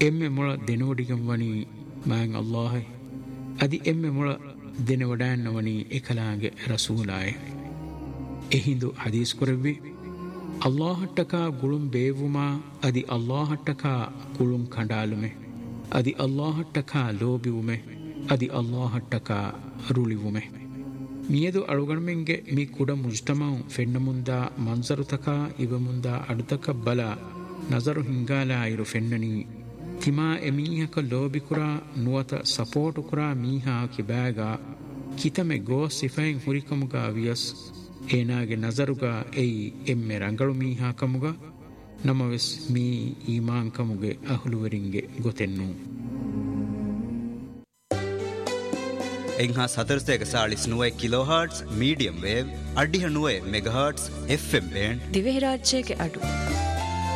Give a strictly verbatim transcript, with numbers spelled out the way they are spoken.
ಎಮ್ಮೆ ಮೊಳ ದೆನವಡಿಗಂ ವನಿ ಮಾಯಂ ಅಲ್ಲಾಹ್ ಅದಿ ಎಮ್ಮೆ ಮೊಳ ದೆನವಡಾನ್ನ ವನಿ ಎಕಲಾಗೆ ರಸೂಲಾಯ್ ಎಹಿಂದು ಹದೀಸ್ ಕೊರವಿ ಅಲ್ಲಾಹಟ್ಟಕ ಗುಳುಂ ಬೇವುಮಾ ಅದಿ ಅಲ್ಲಾಹಟ್ಟಕ ಗುಳುಂ ಕಂಡಾಲುಮೆ ಅದಿ ಅಲ್ಲಾಹಟ್ಟಕ ಲೋಬಿವುಮೆ ಅದಿ ಅಲ್ಲಾಹಟ್ಟಕ ರುಳಿವುಮೆ ಮಿಯದು ಅಳುಗಣಮೆಂಗೆ ಮೀ ಕುಡ ಮುಜ್ತಮಂ ಫೆನ್ನ ಮುಂದ ಮಂಜರುತಕ ಇವ ಮುಂದ ಅಡುತಕ ಬಲ ನಜರು ಹಿಂಗಾಲ ಇರು ಫೆನ್ನನಿ ತಿಮಾ ಎಮೀಹಕ ಲೋಬಿಕುರ ನುವತ ಸಪೋರ್ಟು ಕುರ ಮೀಹಾ ಕಿಬಾಗ ಕಿತಮೆ ಗೋ ಸಿಫೈನ್ ಹುರಿಕಮುಗ ವಿಯಸ್ ಏನಾಗೆ ನಜರುಗ ಎಯಿ ಎಮ್ಮೆ ರಂಗಳು ಮೀಹಾ ಕಮುಗ ನಮವೆಸ್ me ಈಮಾನ್ ಕಮುಗೆ ಅಹುಲುವರಿಂಗೆ ಗೊತೆನ್ನು එංහා සතරසයක සාලිස් නුවයි කිලෝහර්ට්ස් medium wave අඩිහ නුවයි මෙගහර්ට්ස් F M band Dhivehi රාජ්‍යයක අඩු